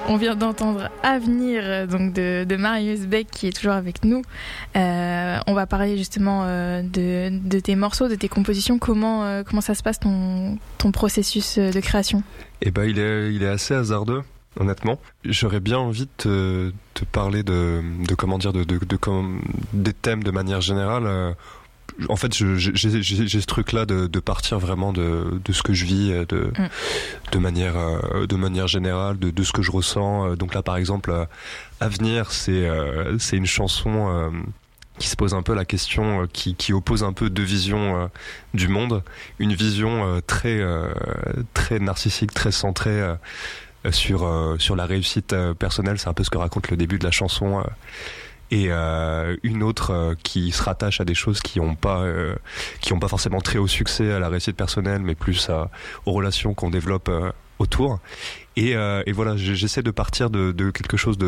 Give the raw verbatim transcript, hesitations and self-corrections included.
on vient d'entendre Avenir donc de, de Marius Beck qui est toujours avec nous. Euh, on va parler justement euh, de, de tes morceaux, de tes compositions. Comment, euh, comment ça se passe ton, ton processus de création ? Eh ben, il est, il est assez hasardeux. Honnêtement, j'aurais bien envie de te, te parler de, de comment dire, de, de, de, de, des thèmes de manière générale. Euh, en fait, je, j'ai, j'ai, j'ai ce truc-là de, de partir vraiment de, de ce que je vis, de, mm. de manière, euh, de manière générale, de, de ce que je ressens. Donc là, par exemple, euh, Avenir, c'est, euh, c'est une chanson euh, qui se pose un peu la question, euh, qui, qui oppose un peu deux visions euh, du monde. Une vision euh, très, euh, très narcissique, très centrée. Euh, sur euh, sur la réussite euh, personnelle, c'est un peu ce que raconte le début de la chanson, euh, et euh, une autre euh, qui se rattache à des choses qui ont pas euh, qui ont pas forcément trait au succès, à la réussite personnelle, mais plus à, aux relations qu'on développe euh, autour. Et, euh, et voilà, j'essaie de partir de, de quelque chose de